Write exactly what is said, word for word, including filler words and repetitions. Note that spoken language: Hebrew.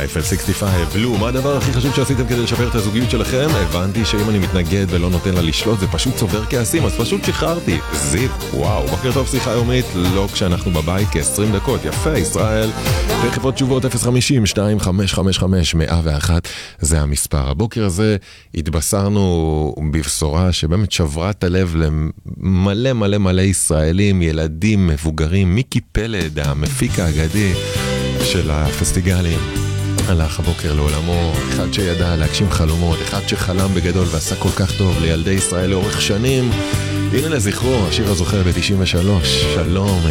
אייפל שישים וחמש, בלו, מה הדבר הכי חשוב שעשיתם כדי לשפר את הזוגיות שלכם? הבנתי שאם אני מתנגד ולא נותן לה לשלוט, זה פשוט צובר כעסים, אז פשוט שחררתי. זיו, וואו, בוקר טוב, שיחה יומית, לא כשאנחנו בבית, כ-עשרים דקות, יפה, ישראל. תכף עוד תשובות, אפס חמישים שתיים חמש חמש חמש מאה ואחת, זה המספר. הבוקר הזה התבשרנו בבשורה שבאמת שברה את הלב למלא מלא מלא ישראלים, ילדים, מבוגרים. מיקי פלד, המפיק האגדי של הפסטיגלים, הלך הבוקר לעולמו. אחד שידע להגשים חלומות, אחד שחלם בגדול ועשה כל כך טוב לילדי ישראל לאורך שנים. הנה לזכרו, השיר הזוכר ב-תשעים ושלוש. שלום.